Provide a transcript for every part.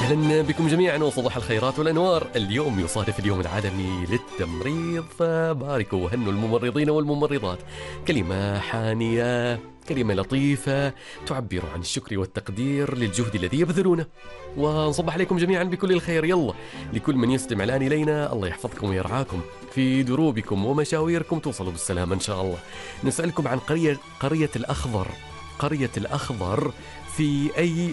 أهلا بكم جميعا وصباح الخيرات والأنوار. اليوم يصادف اليوم العالمي للتمريض، فباركوا وهنوا الممرضين والممرضات. كلمة حانية، كلمة لطيفة تعبر عن الشكر والتقدير للجهد الذي يبذلونه. ونصبح عليكم جميعا بكل الخير. يلا لكل من يستمع الآن إلينا، الله يحفظكم ويرعاكم في دروبكم ومشاويركم، توصلوا بالسلامة إن شاء الله. نسألكم عن قرية الأخضر. قرية الأخضر في أي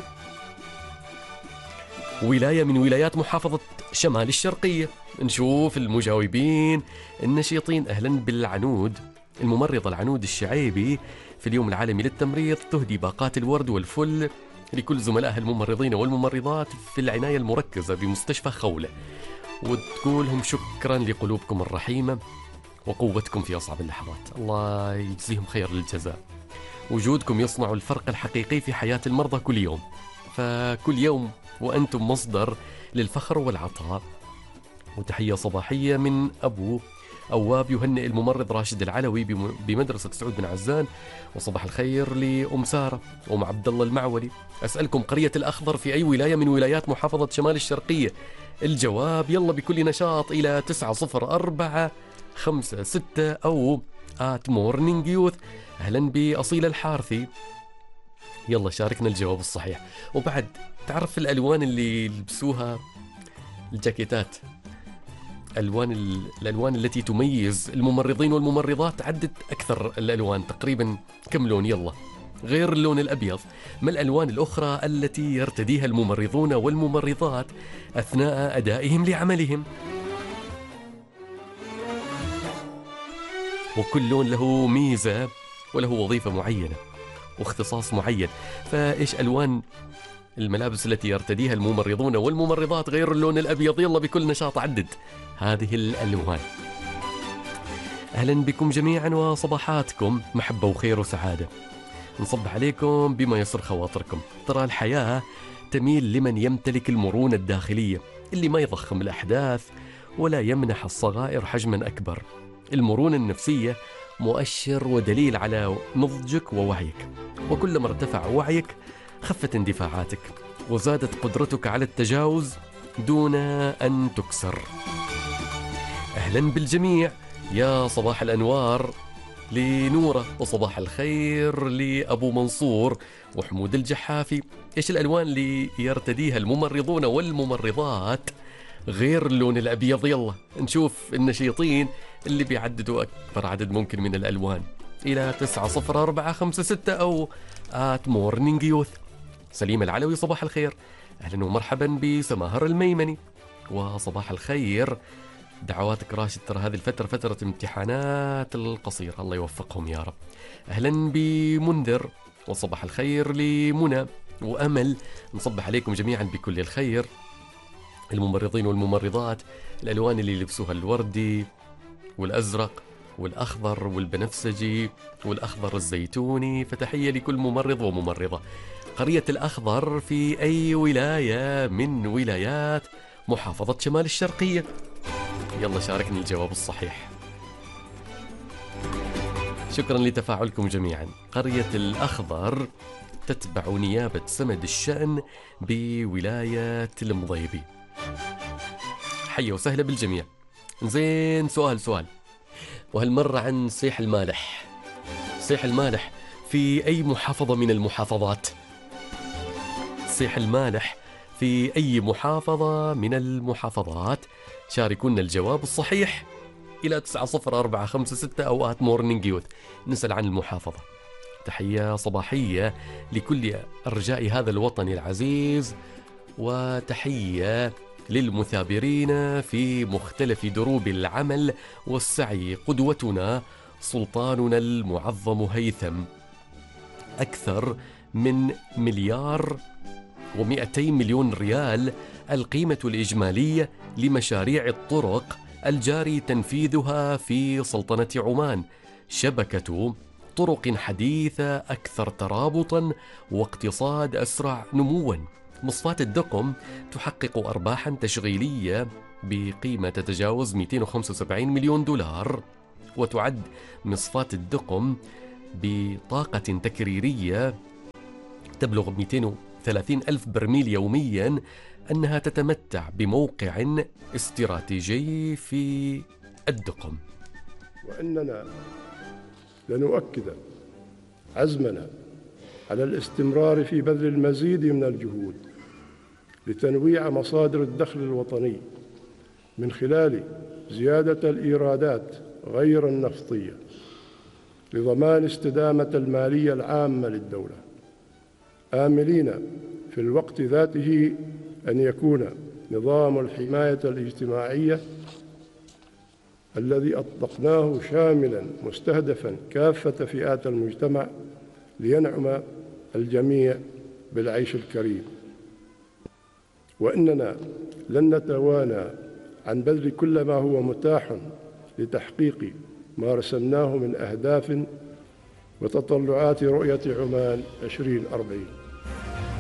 ولاية من ولايات محافظة شمال الشرقية؟ نشوف المجاوبين النشيطين. أهلا بالعنود، الممرضة العنود الشعيبي في اليوم العالمي للتمريض تهدي باقات الورد والفل لكل زملائها الممرضين والممرضات في العناية المركزة بمستشفى خولة، وتقولهم شكرا لقلوبكم الرحيمة وقوتكم في أصعب اللحظات. الله يجزيهم خير الجزاء. وجودكم يصنع الفرق الحقيقي في حياة المرضى كل يوم، فكل يوم وأنتم مصدر للفخر والعطاء. وتحية صباحية من أبو أواب يهنئ الممرض راشد العلوي بمدرسة سعود بن عزان. وصباح الخير لأم سارة وأم عبد الله المعولي. أسألكم قرية الأخضر في أي ولاية من ولايات محافظة شمال الشرقية؟ الجواب يلا بكل نشاط إلى 90456 أو @morning youth. أهلا بأصيل الحارثي، يلا شاركنا الجواب الصحيح. وبعد تعرف الألوان اللي يلبسوها الجاكيتات، الألوان التي تميز الممرضين والممرضات، عدت أكثر الألوان تقريبا كم لون؟ يلا غير اللون الأبيض، ما الألوان الأخرى التي يرتديها الممرضون والممرضات أثناء أدائهم لعملهم؟ وكل لون له ميزة وله وظيفة معينة واختصاص معين، فإيش ألوان الملابس التي يرتديها الممرضون والممرضات غير اللون الأبيض؟ يلا بكل نشاط عدد هذه الألوان. أهلا بكم جميعا وصباحاتكم محبة وخير وسعادة. نصبح عليكم بما يسر خواطركم. ترى الحياة تميل لمن يمتلك المرونة الداخلية، اللي ما يضخم الأحداث ولا يمنح الصغائر حجما أكبر. المرونة النفسية مؤشر ودليل على نضجك ووعيك، وكلما ارتفع وعيك خفت اندفاعاتك وزادت قدرتك على التجاوز دون أن تكسر. أهلا بالجميع، يا صباح الأنوار لنورة، وصباح الخير لأبو منصور وحمود الجحافي. إيش الألوان اللي يرتديها الممرضون والممرضات غير اللون الأبيض؟ يلا نشوف النشيطين اللي بيعددوا أكبر عدد ممكن من الألوان إلى 90456 أو @morning youth. سليم العلوي صباح الخير، أهلا ومرحبا بسماهر الميمني. وصباح الخير، دعواتك راشد، ترى هذه الفترة فترة امتحانات القصيرة، الله يوفقهم يا رب. أهلا بمنذر، وصباح الخير لمنى وأمل. نصبح عليكم جميعا بكل الخير. الممرضين والممرضات الألوان اللي يلبسوها الوردي والأزرق والأخضر والبنفسجي والأخضر الزيتوني، فتحية لكل ممرض وممرضة. قرية الأخضر في أي ولاية من ولايات محافظة شمال الشرقية؟ يلا شاركني الجواب الصحيح. شكرا لتفاعلكم جميعا. قرية الأخضر تتبع نيابة سمد الشأن بولاية المضيبي. حيا وسهلا بالجميع. زين، سؤال وهالمرة عن صيح المالح. صيح المالح في أي محافظة من المحافظات؟ صيح المالح في أي محافظة من المحافظات؟ شاركونا الجواب الصحيح إلى 90456 أو @morning youth. نسأل عن المحافظة. تحية صباحية لكل أرجاء هذا الوطن العزيز، وتحية للمثابرين في مختلف دروب العمل والسعي. قدوتنا سلطاننا المعظم هيثم. أكثر من 1,200,000,000 ريال القيمة الإجمالية لمشاريع الطرق الجاري تنفيذها في سلطنة عمان. شبكة طرق حديثة أكثر ترابطا واقتصاد أسرع نموا. مصفاة الدقم تحقق أرباحا تشغيلية بقيمة تتجاوز 275 مليون دولار، وتعد مصفاة الدقم بطاقة تكريرية تبلغ 30 ألف برميل يوميا أنها تتمتع بموقع استراتيجي في الدقم. وأننا لنؤكد عزمنا على الاستمرار في بذل المزيد من الجهود لتنويع مصادر الدخل الوطني من خلال زيادة الإيرادات غير النفطية لضمان استدامة المالية العامة للدولة، آملين في الوقت ذاته أن يكون نظام الحماية الاجتماعية الذي أطلقناه شاملاً مستهدفاً كافة فئات المجتمع لينعم الجميع بالعيش الكريم. وإننا لن نتوانى عن بذل كل ما هو متاح لتحقيق ما رسمناه من أهداف وتطلعات رؤية عمان 2040.